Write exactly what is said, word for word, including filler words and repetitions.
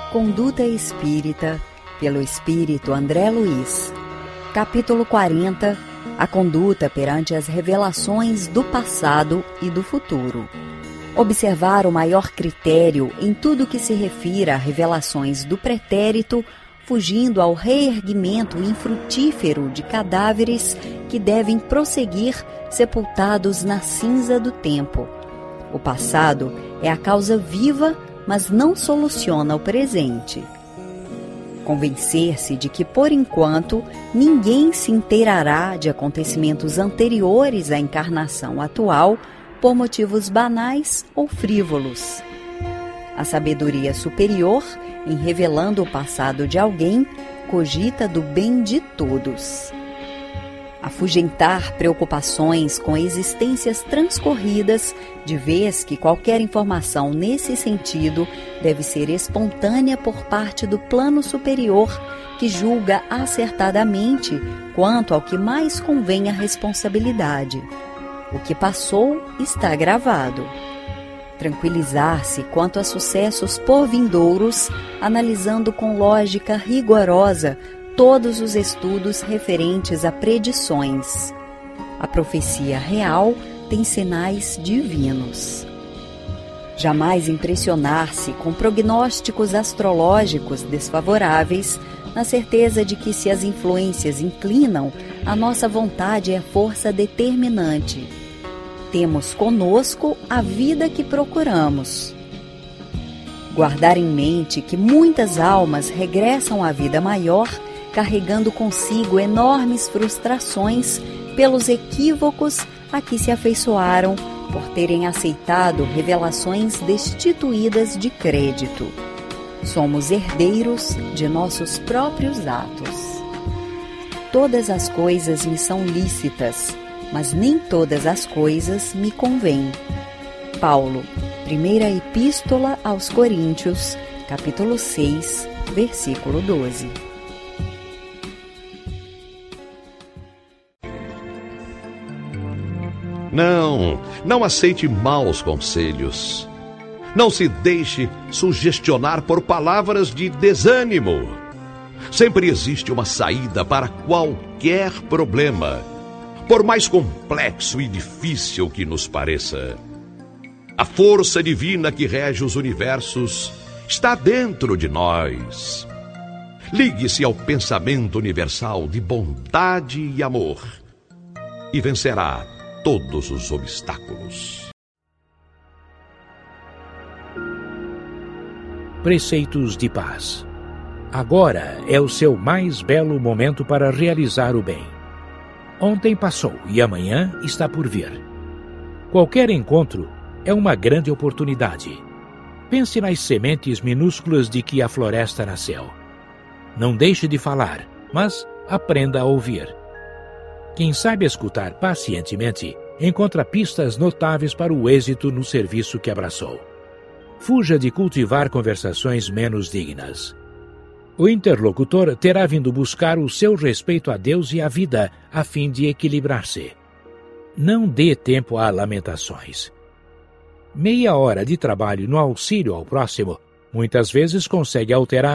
Conduta Espírita, pelo Espírito André Luiz. Capítulo quarenta. A conduta perante as revelações do passado e do futuro. Observar o maior critério em tudo que se refira a revelações do pretérito, fugindo ao reerguimento infrutífero de cadáveres que devem prosseguir sepultados na cinza do tempo. O passado é a causa viva, mas não soluciona o presente. Convencer-se de que, por enquanto, ninguém se inteirará de acontecimentos anteriores à encarnação atual por motivos banais ou frívolos. A sabedoria superior, em revelando o passado de alguém, cogita do bem de todos. Afugentar preocupações com existências transcorridas, de vez que qualquer informação nesse sentido deve ser espontânea por parte do plano superior, que julga acertadamente quanto ao que mais convém à responsabilidade. O que passou está gravado. Tranquilizar-se quanto a sucessos por vindouros, analisando com lógica rigorosa todos os estudos referentes a predições. A profecia real tem sinais divinos. Jamais impressionar-se com prognósticos astrológicos desfavoráveis, na certeza de que, se as influências inclinam, a nossa vontade é força determinante. Temos conosco a vida que procuramos. Guardar em mente que muitas almas regressam à vida maior, carregando consigo enormes frustrações pelos equívocos a que se afeiçoaram por terem aceitado revelações destituídas de crédito. Somos herdeiros de nossos próprios atos. Todas as coisas me são lícitas, mas nem todas as coisas me convêm. Paulo, primeira Epístola aos Coríntios, capítulo seis, versículo doze. Não, não aceite maus conselhos. Não se deixe sugestionar por palavras de desânimo. Sempre existe uma saída para qualquer problema, por mais complexo e difícil que nos pareça. A força divina que rege os universos está dentro de nós. Ligue-se ao pensamento universal de bondade e amor e vencerá todos os obstáculos. Preceitos de paz. Agora é o seu mais belo momento para realizar o bem. Ontem passou e amanhã está por vir. Qualquer encontro é uma grande oportunidade. Pense nas sementes minúsculas de que a floresta nasceu. Não deixe de falar, mas aprenda a ouvir. Quem sabe escutar pacientemente encontra pistas notáveis para o êxito no serviço que abraçou. Fuja de cultivar conversações menos dignas. O interlocutor terá vindo buscar o seu respeito a Deus e à vida, a fim de equilibrar-se. Não dê tempo a lamentações. Meia hora de trabalho no auxílio ao próximo muitas vezes consegue alterar